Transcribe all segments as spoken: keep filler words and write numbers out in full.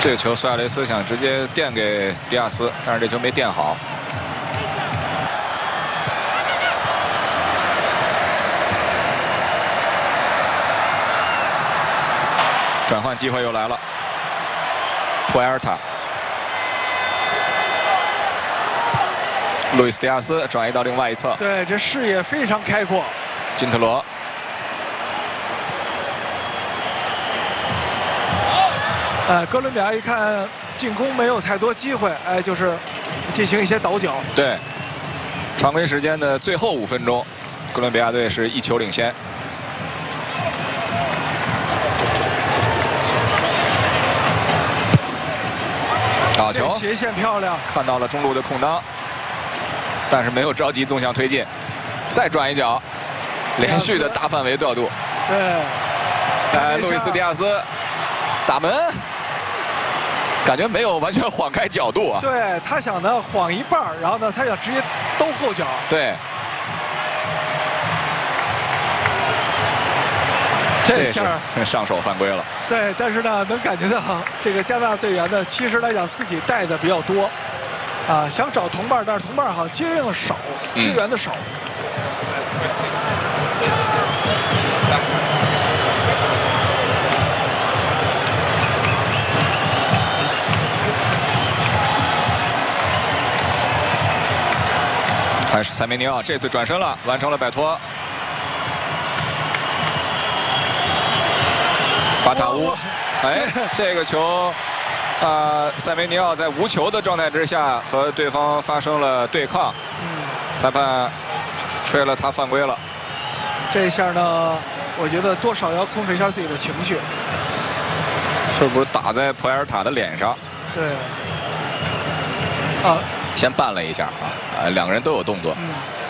这个球，苏亚雷斯想直接垫给迪亚斯，但是这球没垫好。转换机会又来了，普埃尔塔。 路易斯·迪亚斯转移到另外一侧， 对，这视野非常开阔。 金特罗， 呃，哥伦比亚一看进攻没有太多机会，哎，就是进行一些倒脚。 对，常规时间的最后五分钟，哥伦比亚队是一球领先。打球， 斜线漂亮， 看到了中路的空当。 但是没有着急纵向推进，再转一脚，连续的大范围调度。 对， 哎，路易斯·迪亚斯打门，感觉没有完全晃开角度啊。 对他想呢晃一半，然后呢他想直接兜后脚。 对， 这下上手犯规了。 对，但是呢能感觉到这个加拿大队员呢，其实来讲自己带的比较多。 啊，想找同伴，但是同伴好像接应少，支援的少。 还是塞梅尼奥这次转身了，完成了摆脱。法塔乌，哎，这个球。 啊，塞梅尼奥在无球的状态之下和对方发生了对抗， 嗯， 裁判吹了他犯规了。 这一下呢，我觉得多少要控制一下自己的情绪。 是不是打在普埃尔塔的脸上？ 对。啊， 先绊了一下啊，呃，两个人都有动作。 嗯。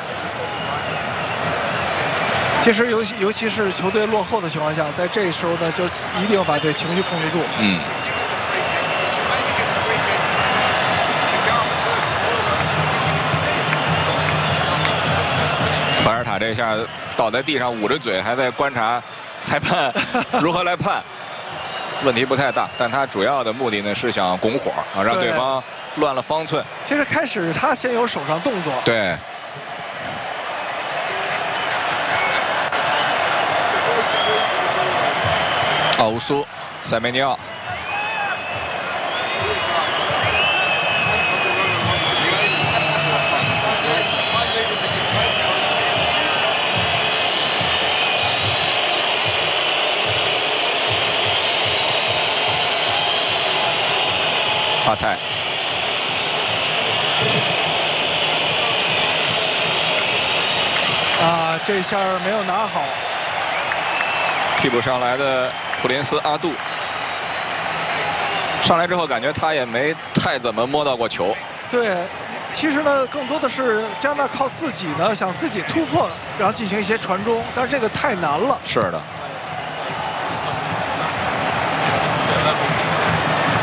其实尤其尤其是球队落后的情况下，在这时候呢，就一定要把这情绪控制住。 嗯。 普埃尔塔这一下倒在地上，捂着嘴，还在观察裁判如何来判。问题不太大，但他主要的目的呢是想拱火啊，让对方乱了方寸。 其实开始他先有手上动作。 对。奥乌苏，塞梅尼奥。 帕泰， 啊，这下没有拿好。 替补上来的普林斯阿杜，上来之后感觉他也没太怎么摸到过球。 对，其实呢，更多的是加拿大靠自己呢，想自己突破，然后进行一些传中，但是这个太难了。 是的。